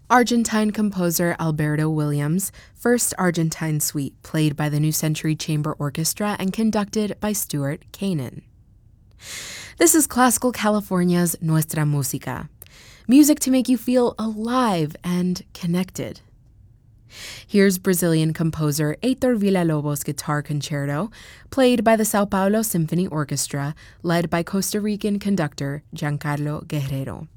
Argentine composer Alberto Williams, First Argentine Suite, played by the New Century Chamber Orchestra and conducted by Stuart Kanan. This is Classical California's Nuestra Música, music to make you feel alive and connected. Here's Brazilian composer Heitor Villa-Lobos' Guitar Concerto, played by the São Paulo Symphony Orchestra, led by Costa Rican conductor Giancarlo Guerrero.